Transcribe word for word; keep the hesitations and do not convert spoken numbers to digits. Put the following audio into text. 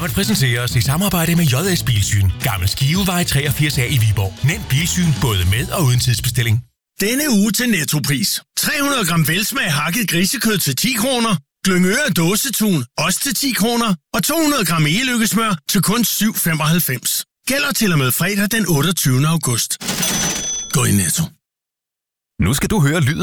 Programmet præsenteres i samarbejde med J S Bilsyn. Gammel Skivevej treogfirs A i Viborg. Nem bilsyn både med og uden tidsbestilling. Denne uge til Nettopris. tre hundrede gram velsmag hakket grisekød til ti kroner. Glyngøre dåsetun, ost til ti kroner. Og to hundrede gram e-lykkesmør til kun syv femoghalvfems. Gælder til og med fredag den otteogtyvende august. Gå i Netto. Nu skal du høre lyden